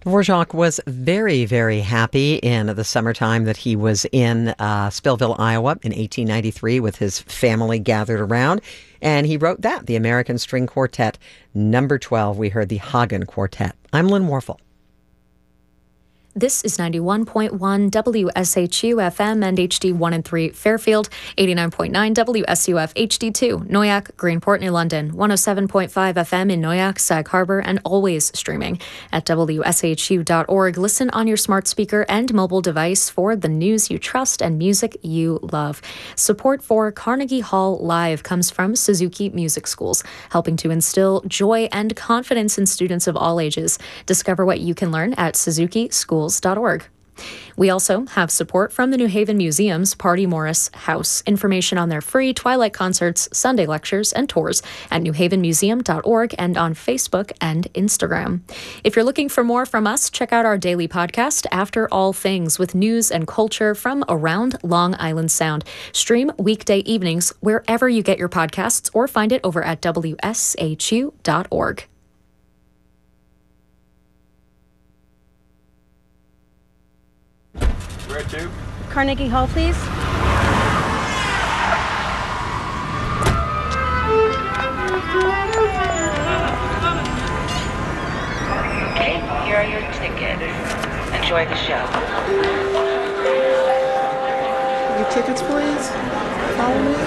Dvorak was very, very happy in the summertime that he was in Spillville, Iowa in 1893 with his family gathered around. And he wrote that, the American String Quartet, number 12. We heard the Hagen Quartet. I'm Lynn Warfel. This is 91.1 WSHU FM and HD1 and 3 Fairfield, 89.9 WSUF HD2 Noyak, Greenport, New London, 107.5 FM in Noyak, Sag Harbor, and always streaming at WSHU.org. Listen on your smart speaker and mobile device for the news you trust and music you love. Support for Carnegie Hall Live comes from Suzuki Music Schools, helping to instill joy and confidence in students of all ages. Discover what you can learn at SuzukiSchools.org. We also have support from the New Haven Museum's Party Morris House. Information on their free Twilight concerts, Sunday lectures, and tours at newhavenmuseum.org and on Facebook and Instagram. If you're looking for more from us, check out our daily podcast, After All Things, with news and culture from around Long Island Sound. Stream weekday evenings wherever you get your podcasts or find it over at WSHU.org. Where to? Carnegie Hall, please. Okay, here are your tickets. Enjoy the show. Your tickets, please. Follow me.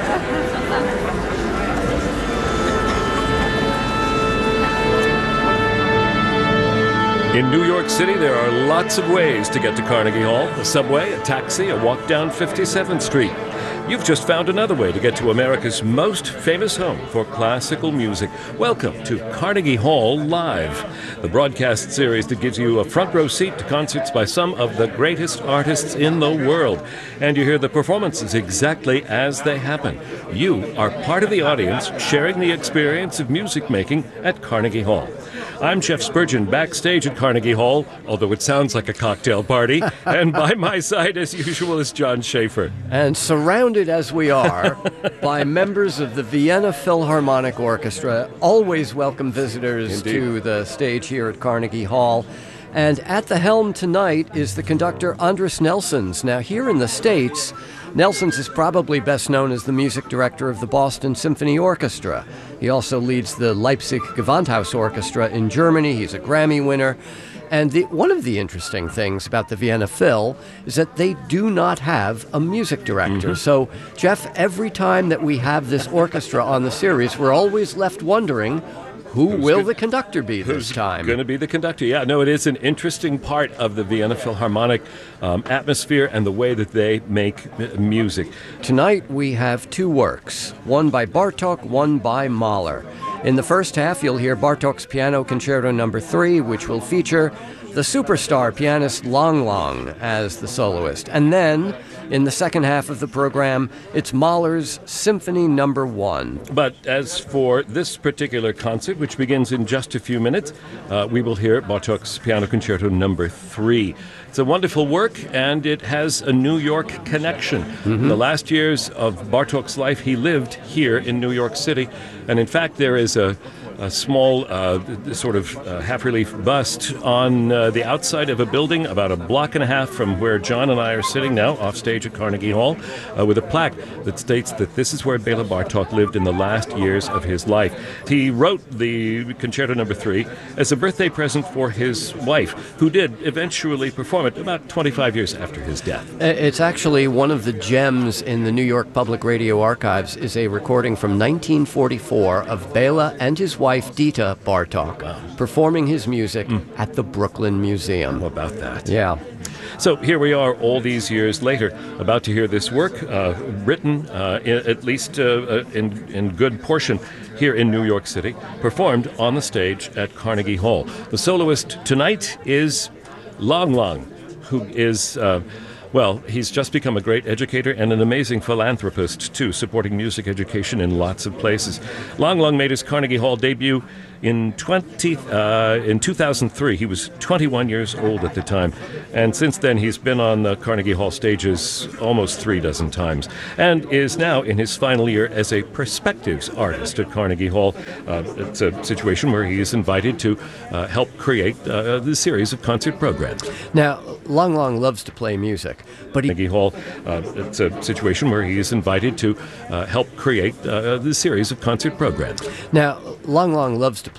In New York City, there are lots of ways to get to Carnegie Hall. A subway, a taxi, a walk down 57th Street. You've just found another way to get to America's most famous home for classical music. Welcome to Carnegie Hall Live, the broadcast series that gives you a front row seat to concerts by some of the greatest artists in the world. And you hear the performances exactly as they happen. You are part of the audience sharing the experience of music making at Carnegie Hall. I'm Jeff Spurgeon, backstage at Carnegie Hall, although it sounds like a cocktail party. And by my side, as usual, is John Schaefer. And surrounded as we are by members of the Vienna Philharmonic Orchestra, always welcome visitors to the stage here at Carnegie Hall. And at the helm tonight is the conductor Andris Nelsons. Now, here in the States, Nelsons is probably best known as the music director of the Boston Symphony Orchestra. He also leads the Leipzig Gewandhaus Orchestra in Germany. He's a Grammy winner. And one of the interesting things about the Vienna Phil is that they do not have a music director. So, Jeff, every time that we have this orchestra on the series, we're always left wondering, who will the conductor be this time? Who's going to be the conductor? Yeah, no, it is an interesting part of the Vienna Philharmonic atmosphere and the way that they make music. Tonight we have two works, one by Bartók, one by Mahler. In the first half, you'll hear Bartók's Piano Concerto No. 3, which will feature the superstar pianist Lang Lang as the soloist. And then, in the second half of the program, it's Mahler's Symphony No. 1. But as for this particular concert, which begins in just a few minutes, we will hear Bartók's Piano Concerto No. 3. It's a wonderful work, and it has a New York connection. In the last years of Bartók's life, he lived here in New York City. And in fact, there is a small sort of half-relief bust on the outside of a building about a block and a half from where John and I are sitting now, off stage at Carnegie Hall, with a plaque that states that this is where Bela Bartók lived in the last years of his life. He wrote the Concerto No. 3 as a birthday present for his wife, who did eventually perform it about 25 years after his death. It's actually one of the gems in the New York Public Radio Archives is a recording from 1944 of Bela and his wife Dita Bartók performing his music at the Brooklyn Museum. How about that? Yeah. So here we are all these years later, about to hear this work, written at least in good portion here in New York City, performed on the stage at Carnegie Hall. The soloist tonight is Lang Lang, who is... Well, he's just become a great educator and an amazing philanthropist, too, supporting music education in lots of places. Lang Lang made his Carnegie Hall debut in 2003. He was 21 years old at the time, and since then he's been on the Carnegie Hall stages almost 36 times, and is now in his final year as a Perspectives artist at Carnegie Hall. It's a situation where he is invited to help create the series of concert programs. Now, Long Long loves to play music, but Carnegie Hall, it's a situation where he is invited to help create the series of concert programs. Now, Long Long loves to